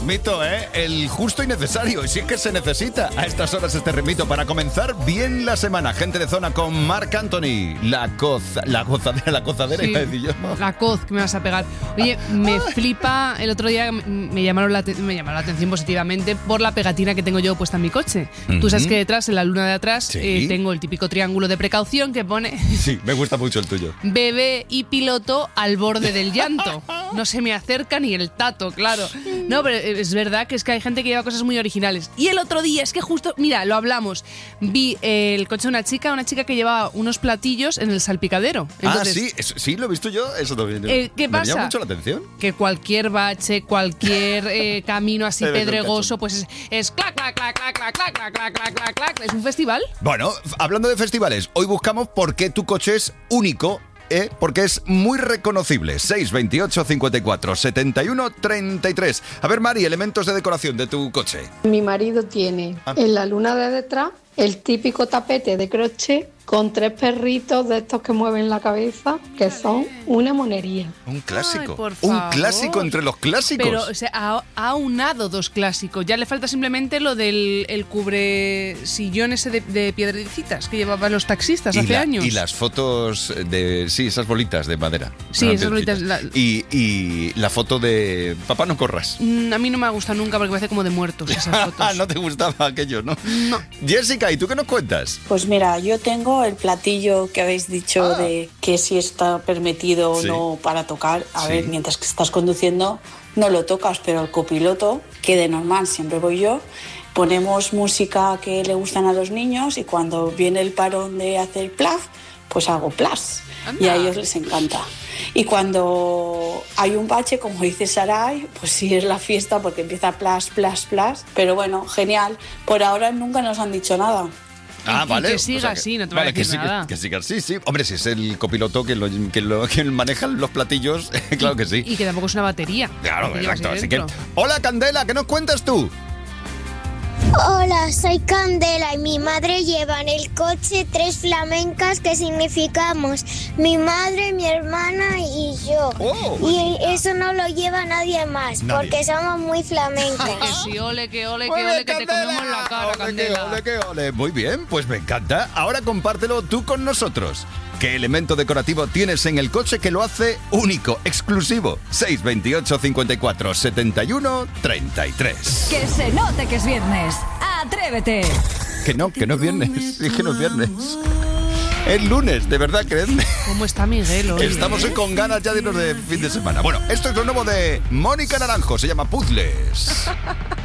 ritmito, ¿eh? El justo y necesario. Y sí que se necesita a estas horas este ritmito para comenzar bien la semana. Gente de zona con Marc Anthony. La gozadera, Sí, iba a decir yo. la coz que me vas a pegar. Oye, me flipa. El otro día me llamaron la atención positivamente por la pegatina que tengo yo puesta en mi coche. Tú sabes que detrás, en la luna de atrás, Sí. tengo el típico triángulo de precaución que pone Sí, me gusta mucho el tuyo. bebé y piloto al borde del llanto. No se me acerca ni el tato, claro. No, pero es verdad que es que hay gente que lleva cosas muy originales. Y el otro día, es que justo, mira, lo hablamos. Vi el coche de una chica que llevaba unos platillos en el salpicadero. Entonces, sí, lo he visto yo. Eso también. ¿qué Me pasa? llama mucho la atención. Que cualquier bache, cualquier camino así Te ves el pedregoso, pues es clac, clac, clac, clac, clac, clac, clac, clac, clac, clac, clac. ¿Es un festival? Bueno, hablando de festivales, hoy buscamos por qué tu coche es único. Porque es muy reconocible. 628 54 71 33. A ver, Mari, elementos de decoración de tu coche. Mi marido tiene en la luna de detrás el típico tapete de crochet con 3 perritos de estos que mueven la cabeza, que son una monería. Un clásico. Ay, por Un favor. clásico entre los clásicos. Pero, o sea, ha unado 2 clásicos. Ya le falta simplemente lo del el cubre sillón ese de piedrecitas que llevaban los taxistas hace años. Y las fotos de... Sí, esas bolitas de madera. Sí, esas piedrecitas. bolitas, Y la foto de... Papá, no corras. A mí no me ha gustado nunca porque me hace como de muertos esas fotos. No te gustaba aquello, ¿no? No. Jessica, ¿y tú qué nos cuentas? Pues mira, yo tengo el platillo que habéis dicho de que si está permitido o Sí. no para tocar. A Sí. ver, mientras que estás conduciendo no lo tocas, pero el copiloto, que de normal siempre voy yo, ponemos música que le gustan a los niños y cuando viene el parón de hacer plaf, pues hago plas. Y a ellos les encanta. Y cuando hay un bache, como dice Saray, pues sí es la fiesta porque empieza plas, plas, plas. Pero bueno, genial. Por ahora nunca nos han dicho nada. Vale. que siga así, no te va a decir nada. Que siga así, sí. Hombre, si es el copiloto que maneja los platillos, claro que sí. Y que tampoco es una batería. Claro, que llevas exacto. ahí Así que... dentro. Hola, Candela, ¿qué nos cuentas tú? Hola, soy Candela y mi madre lleva en el coche 3 flamencas que significamos mi madre, mi hermana y yo. Oh. Y eso no lo lleva nadie más Nadie. porque somos muy flamencos. Que sí, ole, que ole, Muy que bien, ole, que te Candela. comemos la cara, Ole, Candela. que ole. Muy bien, pues me encanta. Ahora compártelo tú con nosotros. ¿Qué elemento decorativo tienes en el coche que lo hace único, exclusivo? 628 54 71 33. Que se note que es viernes. ¡Atrévete! Que no es viernes. Es que no es viernes. Es lunes, de verdad, creedme. ¿Cómo está Miguel hoy? Estamos hoy con ganas ya de irnos de fin de semana. Bueno, esto es lo nuevo de Mónica Naranjo. Se llama Puzzles.